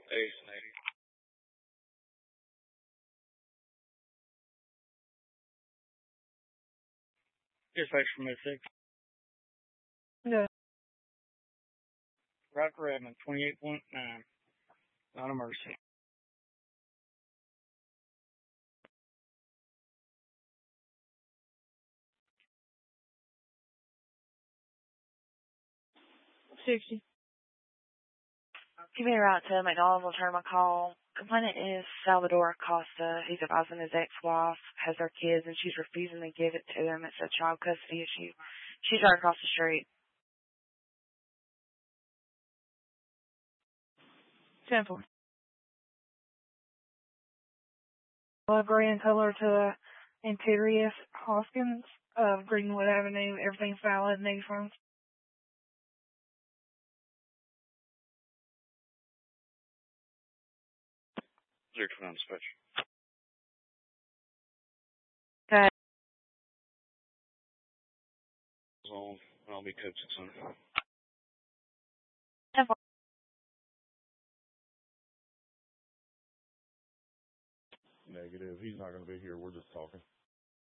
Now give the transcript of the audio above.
Ace 80. Dispatch from Mid-6. No. Rock Redmond, 28.9. Not a mercy. $60. Give me a route to McDonald's. Will turn my call. Complainant is Salvador Acosta. He's advising his ex-wife has her kids and she's refusing to give it to him. It's a child custody issue. She's right across the street. 10-4. Gray in color to Interior Hoskins of Greenwood Avenue. Everything's valid. Negative funds. 029 dispatch. Okay. Zone. I'll be code 600. 10-4. Negative. He's not going to be here. We're just talking.